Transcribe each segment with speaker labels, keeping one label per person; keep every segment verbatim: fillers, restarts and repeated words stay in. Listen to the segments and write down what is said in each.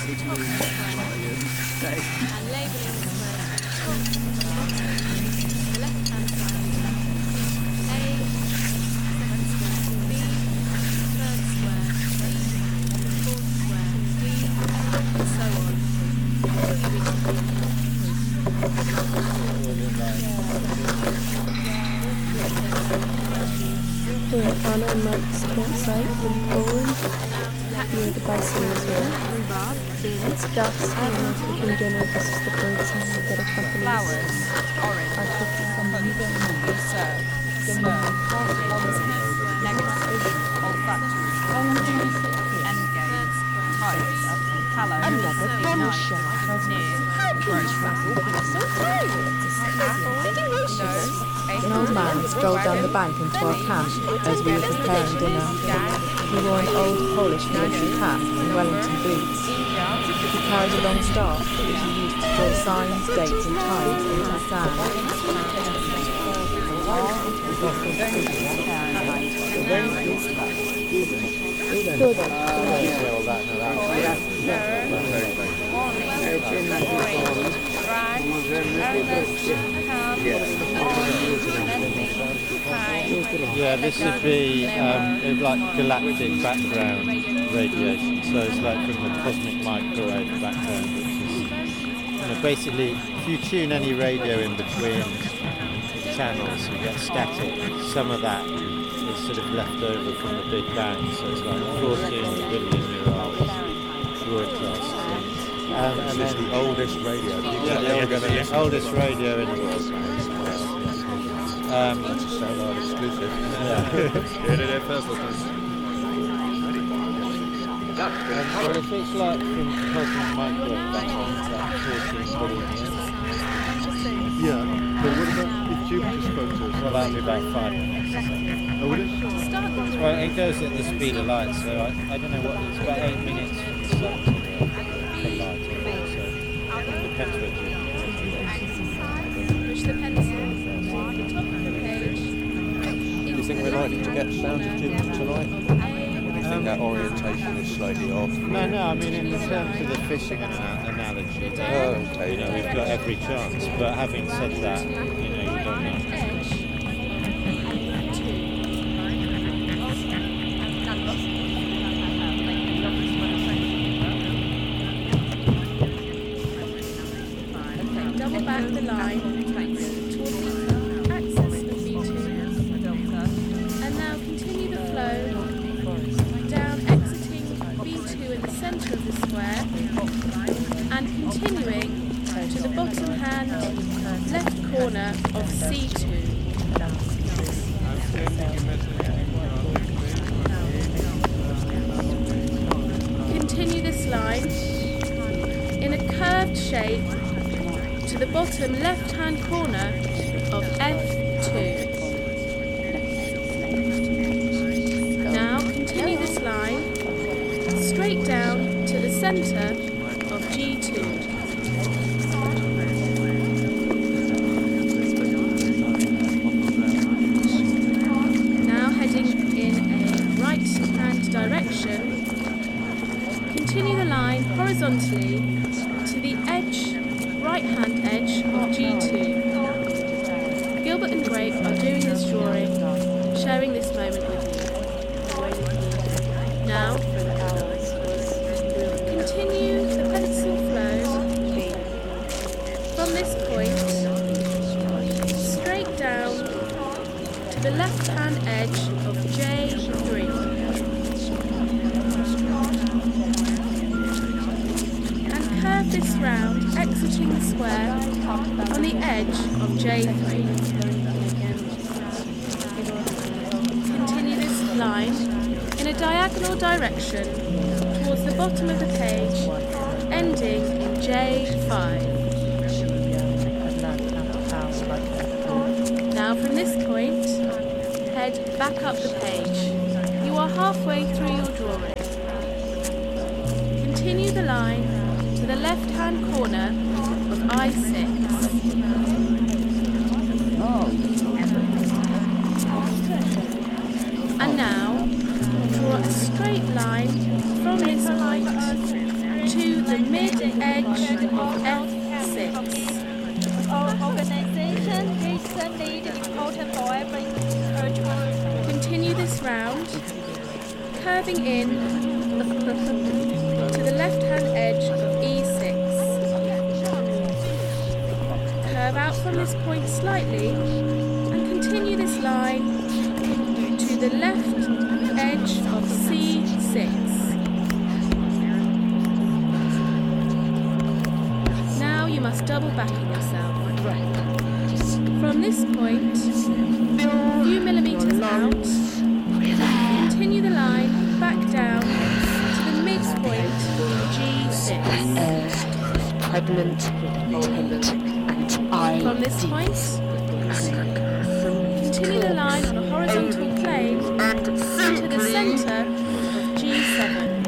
Speaker 1: Anna and Mike's campsite in Poland, near the Bison Resort. It's dusk, and as we can dinner, this is the bird sound that accompanies
Speaker 2: flowers, orange,
Speaker 1: our cooking.
Speaker 2: serve, smell, negative, olfactory, endgame, types, colour,
Speaker 3: Another bombshell.
Speaker 2: near,
Speaker 3: So tired.
Speaker 4: An old man strolled down the bank into our camp as we were preparing dinner. He wore an old Polish military hat and Wellington boots. He carried a long staff which he used to draw signs, dates and times into the sand.
Speaker 5: Yeah, this would be um, like galactic background radiation. So it's like from the cosmic microwave background, which is, you know, basically if you tune any radio in between channels, you get static. Some of that is sort of left over from the Big Bang. So it's like fourteen billion year old broadcast. Um, and
Speaker 6: it's
Speaker 5: then
Speaker 6: the oldest radio.
Speaker 5: Yeah, the oldest, oldest radio in the world. Um,
Speaker 6: That's a sound exclusive.
Speaker 5: Yeah.
Speaker 6: Heard it here first, listeners.
Speaker 5: And well, if it's like from cosmic microwave background, it's like fourteen billion years.
Speaker 6: Yeah, but what about if Jupiter spoke to us?
Speaker 5: Well, that'd be about five minutes. So.
Speaker 6: Oh, would it?
Speaker 5: Well, it goes at the speed of light, so I, I don't know what, it's about eight minutes from the sun to the, the light, so it depends where Jupiter is.
Speaker 1: Push the pencil to the top of the page.
Speaker 6: Do you think we're likely to get sounds of Jupiter tonight? Or do you think that orientation is slightly off?
Speaker 5: No, no, I mean in terms of the fishing ana- analogy,
Speaker 6: Oh, okay.
Speaker 5: you know, we've got every chance, but having said that, you know, you don't know.
Speaker 1: Double back the line towards the axis of V two. And now continue the flow down, exiting V two in the centre of the square and continuing to the bottom hand left corner of C two. Continue this line in a curved shape to the bottom left-hand corner of F two. Now continue this line straight down to the centre of G two. Now heading in a right-hand direction, continue the line horizontally to the edge right-hand edge of G two. Gilbert and Grape are doing this drawing, sharing this moment with you. Now, continue the pencil flow from this point straight down to the left-hand edge of J three. And curve this round, exiting the square on the edge of J three. Continue this line in a diagonal direction towards the bottom of the page, ending in J five. Now from this point, head back up the page. You are halfway through your drawing. Continue the line to the left-hand corner of I six. And now, draw a straight line from this point to the mid-edge of F six.
Speaker 7: Organization recently important for every urgent.
Speaker 1: Continue this round, curving in to the left-hand edge of E six. Curve out from this point slightly and continue this line to the left edge of C six. Now you must double back in yourself. From this point, a few millimeters out, continue the line back down to the midpoint of G six.
Speaker 3: Pregnant, tent, and I.
Speaker 1: From this point, continue the line on a horizontal plane to the centre of G seven.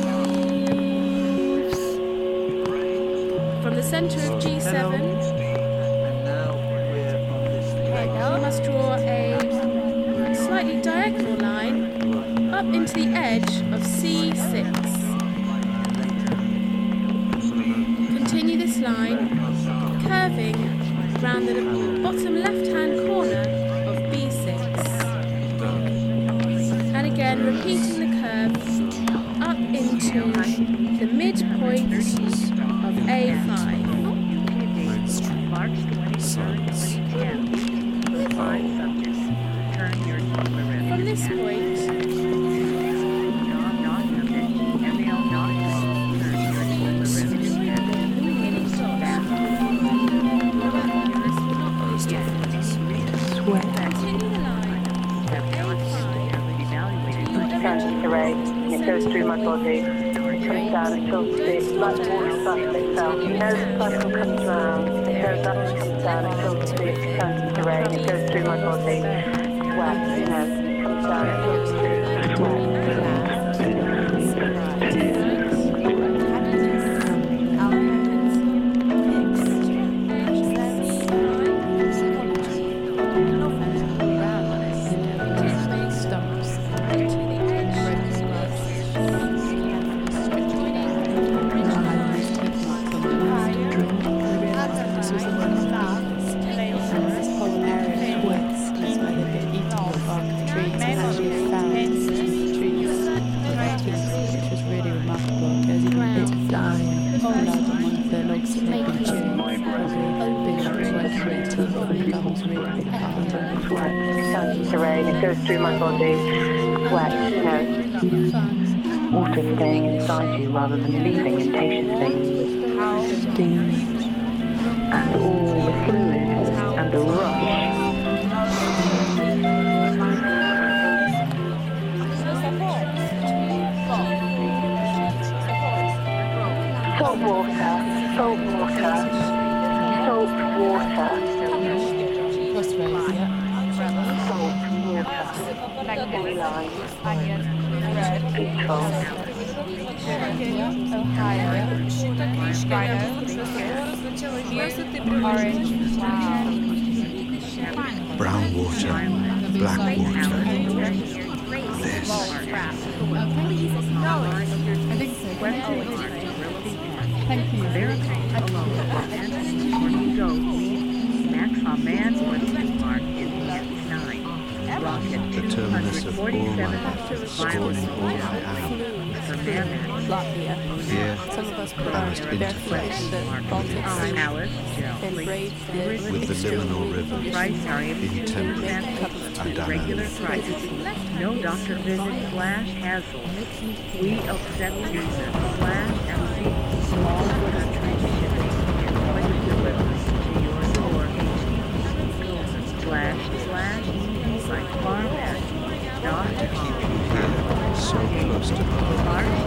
Speaker 1: From the centre of G seven, you must draw a slightly diagonal line up into the edge of C six. Continue this line, curving round the bottom left-hand corner of B six. And again, repeating the curve up into the midpoint of A five.
Speaker 8: March twenty-third, five subjects. Turn your camera.
Speaker 1: From this point,
Speaker 9: it goes through my body, it comes down, it fills the like water cycle itself. You know the cycle comes around, it goes up, it comes down, it fills the turns into rain, it goes through my body, sweat, you know, it comes down, it fills through sweat. It goes through my body, sweat, you know, water staying inside you rather than leaving impatiently, and all the fluid and the rush. Salt water, salt water, salt water.
Speaker 10: Brown water, black water. This.
Speaker 8: Thank you. Next, a man with mark is nine. Rocket
Speaker 10: The terminus of all my life, scorning all I am. Here, I must interface with the liminal river, intemperate and
Speaker 8: regular
Speaker 10: unknown.
Speaker 8: prices. No doctor visit slash hassle. We accept users slash M C. Small country shipping and quick delivery to your door. Slash slash by farm at dot com.
Speaker 10: So close to home.